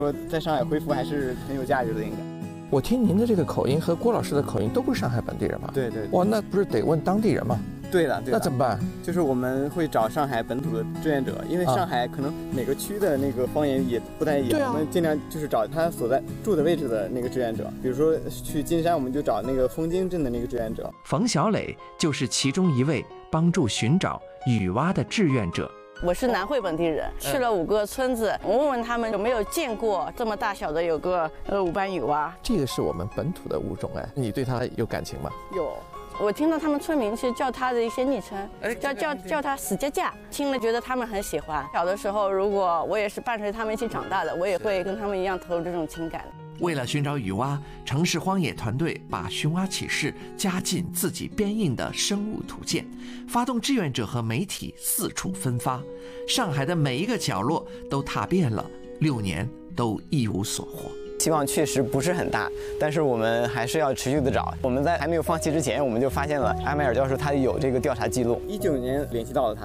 说在上海恢复还是很有价值的，应该。 我听您的这个口音和郭老师的口音都不是上海本地人吗？ 对对。 哇，那不是得问当地人吗？ 对的。 那怎么办？ 就是我们会找上海本土的志愿者，因为上海可能每个区的那个方言也不太一样，我们尽量就是找他所在住的位置的那个志愿者。比如说去金山，我们就找那个枫泾镇的那个志愿者。 冯小磊就是其中一位帮助寻找雨蛙的志愿者。 我是南汇本地人，去了5个村子，我问问他们有没有见过这么大小的有个五斑雨蛙。 这个是我们本土的物种哎，你对它有感情吗？ 有，我听到他们村民其实叫它的一些昵称，叫它死架架，听了觉得他们很喜欢。小的时候，如果我也是伴随他们一起长大的，我也会跟他们一样投入这种情感。 为了寻找雨蛙，城市荒野团队把寻蛙启事加进自己编印的生物图鉴，发动志愿者和媒体四处分发，上海的每一个角落都踏遍了，6年都一无所获。 希望确实不是很大，但是我们还是要持续的找。我们在还没有放弃之前，我们就发现了阿迈尔教授他有这个调查记录，19年联系到了他。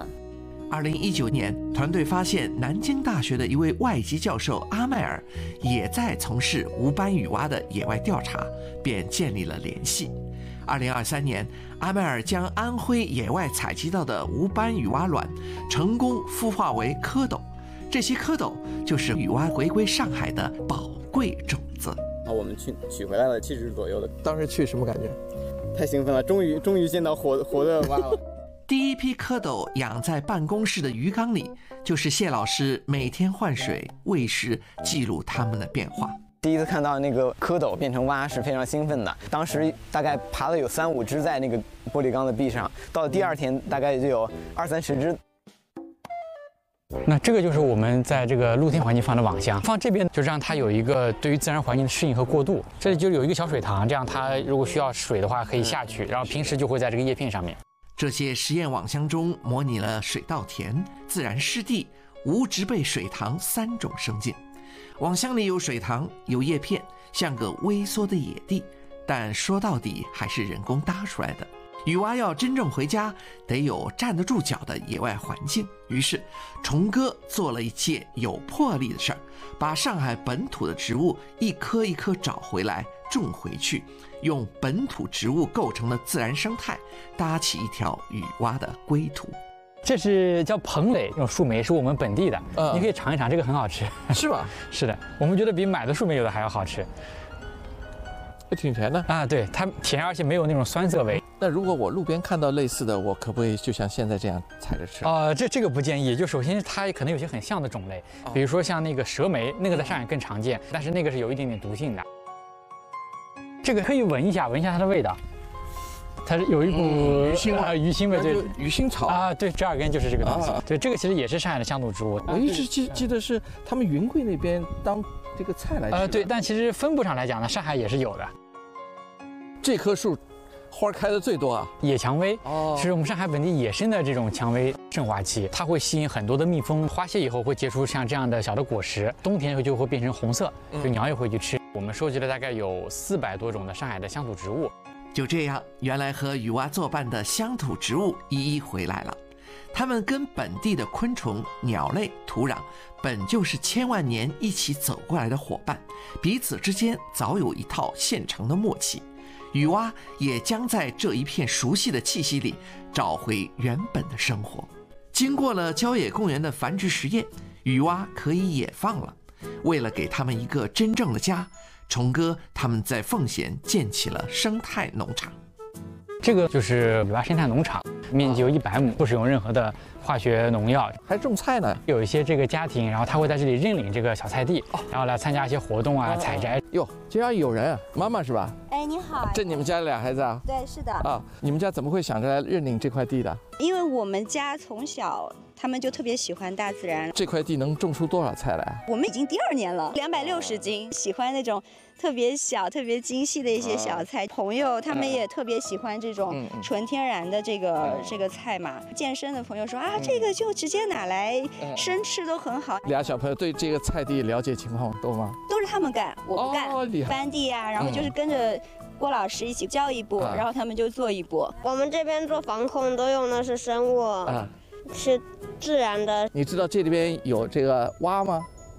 2019年，团队发现南京大学的一位外籍教授阿迈尔也在从事无斑雨蛙的野外调查，便建立了联系。2023年，阿迈尔将安徽野外采集到的无斑雨蛙卵成功孵化为蝌蚪，这些蝌蚪就是雨蛙回归上海的宝贵种子。 我们取回来了7只左右的。 当时去什么感觉？ 太兴奋了，终于见到活的蛙了。 第一批蝌蚪养在办公室的鱼缸里，就是谢老师每天换水、喂食，记录它们的变化。 第一次看到那个蝌蚪变成蛙是非常兴奋的，当时大概爬了有3-5只在那个玻璃缸的壁上，到了第2天大概就有20-30只。 那这个就是我们在这个露天环境放的网箱，放这边就让它有一个对于自然环境的适应和过渡。这里就有一个小水塘，这样它如果需要水的话可以下去，然后平时就会在这个叶片上面。 这些实验网箱中模拟了水稻田、自然湿地、无植被水塘3种生境。网箱里有水塘，有叶片，像个微缩的野地，但说到底还是人工搭出来的。雨蛙要真正回家，得有站得住脚的野外环境。于是虫哥做了一件有魄力的事儿，把上海本土的植物一颗一颗找回来，种回去，用本土植物构成的自然生态搭起一条雨蛙的归途。 这是叫蓬蕾，这种树莓是我们本地的，你可以尝一尝，这个很好吃。 是吧？ 是的，我们觉得比买的树莓有的还要好吃。 挺甜的啊，对，它甜，而且没有那种酸涩味。 那如果我路边看到类似的，我可不可以就像现在这样采着吃？ 这个不建议。就首先它可能有些很像的种类，比如说像那个蛇莓，那个在上海更常见，但是那个是有一点点毒性的。这个可以闻一下它的味道，它是有一股鱼腥鱼腥味，对， 鱼腥草啊，对，折耳根就是这个东西。对，这个其实也是上海的乡土植物。 我一直记得是他们云贵那边当这个菜来吃。 对，但其实分布上来讲呢，上海也是有的。 这棵树花开的最多啊， 野蔷薇是我们上海本地野生的这种蔷薇盛华期，它会吸引很多的蜜蜂，花谢以后会结出像这样的小的果实，冬天就会变成红色，就鸟也会去吃。我们收集了大概有400多种的上海的乡土植物。 就这样，原来和雨蛙作伴的乡土植物一一回来了。它们跟本地的昆虫、鸟类、土壤本就是千万年一起走过来的伙伴，彼此之间早有一套现成的默契。雨蛙也将在这一片熟悉的气息里找回原本的生活。经过了郊野公园的繁殖实验，雨蛙可以野放了。为了给他们一个真正的家，虫哥他们在奉贤建起了生态农场。 这个就是雨蛙生态农场，面积有100亩，不使用任何的化学农药， 还种菜呢。 有一些这个家庭，然后他会在这里认领这个小菜地，然后来参加一些活动啊、采摘。 哟，竟然有人啊！妈妈是吧？ 哎，你好。 这你们家俩孩子啊？ 对，是的。 啊，你们家怎么会想着来认领这块地的？ 因为我们家从小他们就特别喜欢大自然。 这块地能种出多少菜来？ 我们已经第2年了，260斤，喜欢那种特别小、特别精细的一些小菜。朋友他们也特别喜欢这种纯天然的这个菜嘛。健身的朋友说啊，这个就直接拿来生吃都很好。 俩小朋友对这个菜地了解情况多吗？ 都是他们干，我不干。翻地啊，然后就是跟着郭老师一起教一步，然后他们就做一步。 我们这边做防控都用的是生物，是自然的。 你知道这里边有这个蛙吗？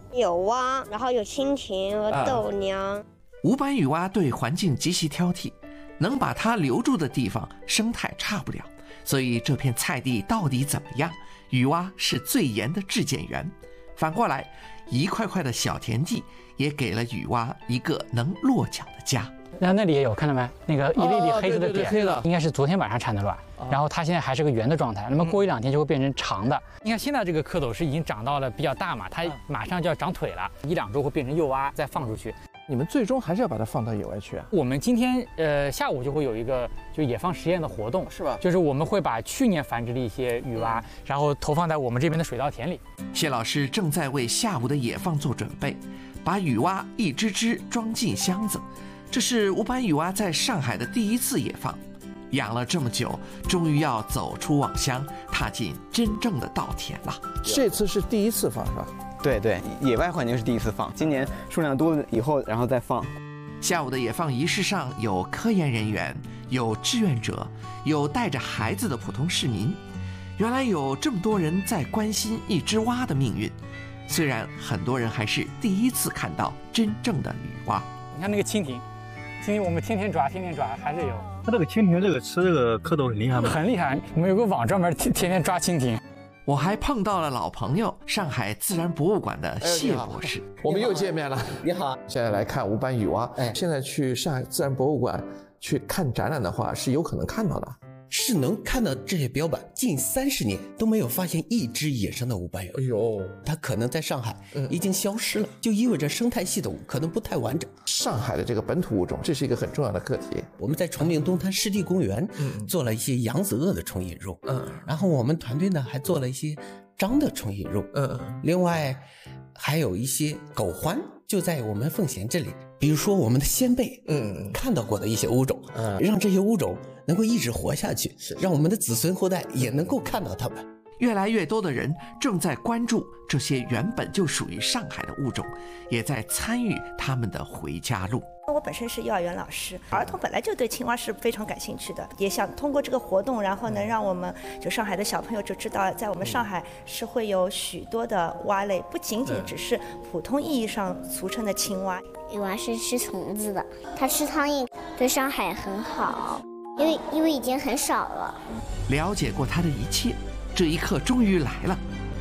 有蛙，然后有蜻蜓和豆娘。 无斑雨蛙对环境极其挑剔，能把它留住的地方生态差不了，所以这片菜地到底怎么样，雨蛙是最严的质检员。反过来，一块块的小田地也给了雨蛙一个能落脚的家。 那里也有，看到没？那个一粒粒黑色的点， 黑的应该是昨天晚上产的卵，然后它现在还是个圆的状态，那么过1-2天就会变成长的。你看现在这个蝌蚪是已经长到了比较大嘛，它马上就要长腿了，1-2周会变成幼蛙再放出去。 你们最终还是要把它放到野外去啊？ 我们今天下午就会有一个就野放实验的活动， 是吧？ 就是我们会把去年繁殖的一些雨蛙，然后投放在我们这边的水稻田里。 谢老师正在为下午的野放做准备，把雨蛙一只只装进箱子。这是无斑雨蛙在上海的第1次野放，养了这么久，终于要走出网箱，踏进真正的稻田了。 这次是第1次放是吧？ 对，野外环境是第1次放，今年数量多了以后，然后再放。 下午的野放仪式上有科研人员，有志愿者，有带着孩子的普通市民。原来有这么多人在关心一只蛙的命运，虽然很多人还是第1次看到真正的雨蛙。 你看那个蜻蜓，我们天天抓，还是有。 它这个蜻蜓吃这个蝌蚪很厉害吗？ 很厉害，我们有个网专门天天抓蜻蜓。 我还碰到了老朋友，上海自然博物馆的谢博士。 我们又见面了。 你好， 现在来看无斑雨蛙。现在去上海自然博物馆去看展览的话，是有可能看到的。 是能看到这些标本，近30年都没有发现一只野生的无斑雨蛙。 哎呦， 它可能在上海已经消失了，就意味着生态系统可能不太完整。 上海的这个本土物种，这是一个很重要的课题。 我们在崇明东滩湿地公园做了一些扬子鳄的虫引入，然后我们团队呢还做了一些章的虫引入，另外还有一些狗獾就在我们奉贤这里，比如说我们的先辈看到过的一些物种，让这些物种能够一直活下去，让我们的子孙后代也能够看到它们。 越来越多的人正在关注这些原本就属于上海的物种，也在参与他们的回家路。 我本身是幼儿园老师，儿童本来就对青蛙是非常感兴趣的，也想通过这个活动，然后能让我们就上海的小朋友就知道，在我们上海是会有许多的蛙类，不仅仅只是普通意义上俗称的青蛙。 雨蛙是吃虫子的，它吃苍蝇对上海很好，因为已经很少了。 了解过它的一切，这一刻终于来了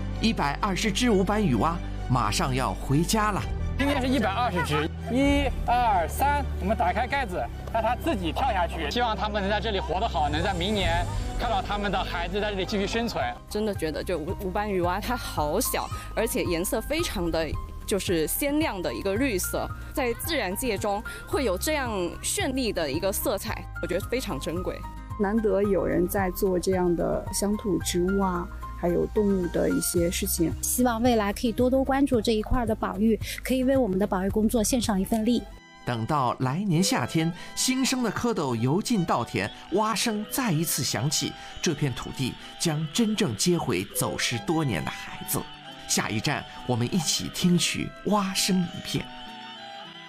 ，120只无斑雨蛙马上要回家了。 今天是120只，1、2、3，我们打开盖子，让它自己跳下去。希望它们能在这里活得好，能在明年看到他们的孩子在这里继续生存。 真的觉得就无斑雨蛙它好小，而且颜色非常的就是鲜亮的一个绿色，在自然界中会有这样绚丽的一个色彩，我觉得非常珍贵。 难得有人在做这样的乡土植物啊，还有动物的一些事情， 希望未来可以多多关注这一块的保育，可以为我们的保育工作献上一份力。 等到来年夏天，新生的蝌蚪游进稻田，蛙声再一次响起，这片土地将真正接回走失多年的孩子。下一站，我们一起听取蛙声一片。